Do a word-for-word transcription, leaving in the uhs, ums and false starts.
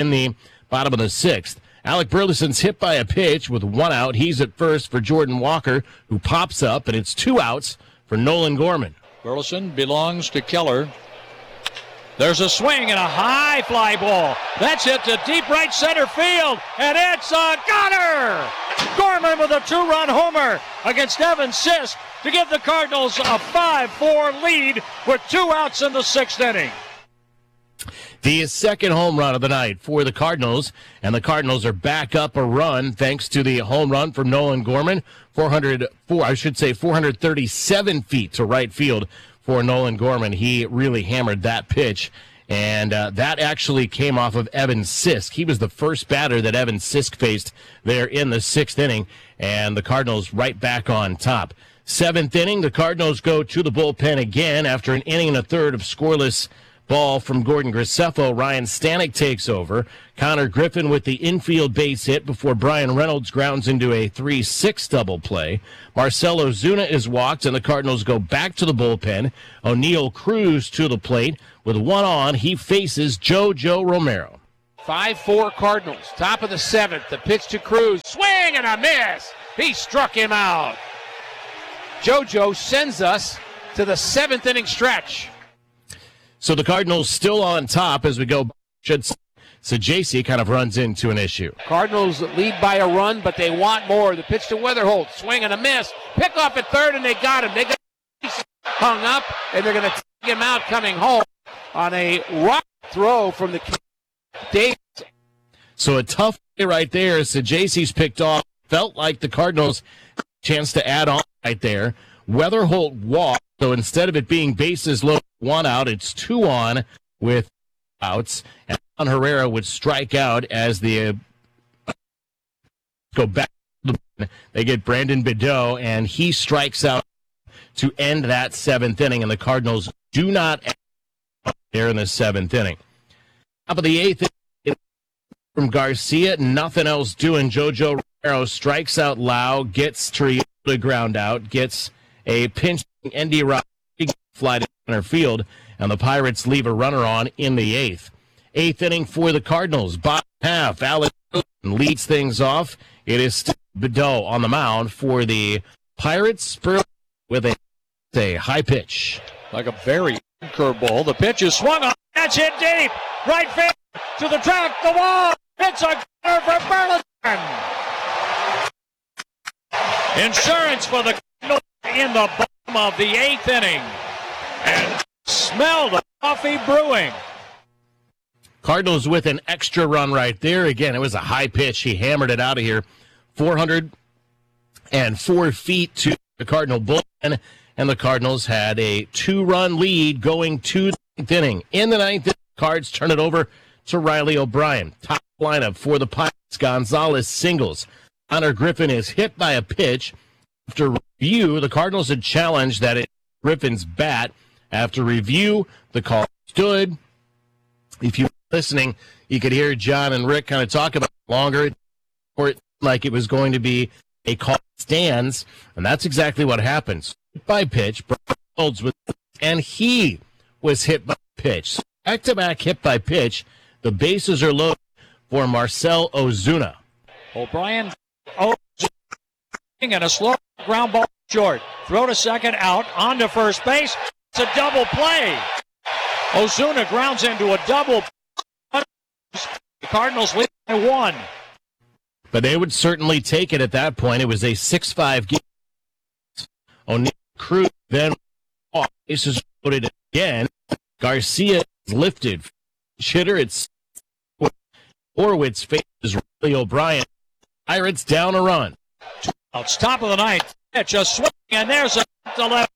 in the bottom of the sixth. Alec Burleson's hit by a pitch with one out. He's at first for Jordan Walker, who pops up, and it's two outs for Nolan Gorman. Burleson belongs to Keller. There's a swing and a high fly ball. That's hit to deep right center field, and it's a gunner! Gorman with a two-run homer against Evan Sisk to give the Cardinals a five four lead with two outs in the sixth inning. The second home run of the night for the Cardinals, and the Cardinals are back up a run thanks to the home run from Nolan Gorman. four hundred four, I should say four hundred thirty-seven feet to right field for Nolan Gorman. He really hammered that pitch, and uh, that actually came off of Evan Sisk. He was the first batter that Evan Sisk faced there in the sixth inning, and the Cardinals right back on top. Seventh inning, the Cardinals go to the bullpen again after an inning and a third of scoreless ball from Gordon Graceffo. Ryan Stanek takes over. Connor Griffin with the infield base hit before Brian Reynolds grounds into a three six double play. Marcell Ozuna is walked, and the Cardinals go back to the bullpen. O'Neill Cruz to the plate. With one on, he faces JoJo Romero. five four Cardinals, top of the seventh. The pitch to Cruz. Swing and a miss. He struck him out. JoJo sends us to the seventh inning stretch. So the Cardinals still on top as we go. Saggese kind of runs into an issue. Cardinals lead by a run, but they want more. The pitch to Weatherholt, swing and a miss. Pick off at third, and they got him. They got him hung up, and they're going to take him out coming home on a rock throw from the Davis. So a tough play right there. Saggese's picked off. Felt like the Cardinals had a chance to add on right there. Weatherholt walked, so instead of it being bases loaded, one out, it's two on with outs, and Juan Herrera would strike out as the uh, go back. They get Brandon Bideau, and he strikes out to end that seventh inning, and the Cardinals do not end there in the seventh inning. Top of the eighth inning from Garcia, nothing else doing. JoJo Romero strikes out Lau, gets Trio to ground out, gets a pinch Endy Rodriguez fly to center field, and the Pirates leave a runner on in the eighth. Eighth inning for the Cardinals. Bottom half, Alex leads things off. It is still Bideau on the mound for the Pirates. Spur with a, a high pitch. Like a very curveball. The pitch is swung on. That's hit deep. Right field to the track, the wall. It's a corner for Burleson. Insurance for the Cardinals in the bottom of the eighth inning. And smell the coffee brewing. Cardinals with an extra run right there. Again, it was a high pitch. He hammered it out of here. four hundred four feet to the Cardinal bullpen, and the Cardinals had a two-run lead going to the ninth inning. In the ninth inning, Cards turn it over to Riley O'Brien. Top lineup for the Pirates. Gonzalez singles. Connor Griffin is hit by a pitch. After review, the Cardinals had challenged that it Griffin's bat. After review, the call stood. If you were listening, you could hear John and Rick kind of talk about it longer, or it like it was going to be a call stands, and that's exactly what happens. Hit by pitch, Reynolds with, and he was hit by pitch. Back-to-back hit by pitch. The bases are loaded for Marcell Ozuna. O'Brien, oh, and a slow ground ball short. Throw to second, out, on to first base. It's a double play. Ozuna grounds into a double. The Cardinals lead by one. But they would certainly take it at that point. It was a six five game. O'Neill Cruz then off. Bases loaded again. Garcia is lifted. Hitter, it's Horwitz faces Riley O'Brien. Pirates down a run. It's top of the ninth. Pitch, a swing, and there's a to left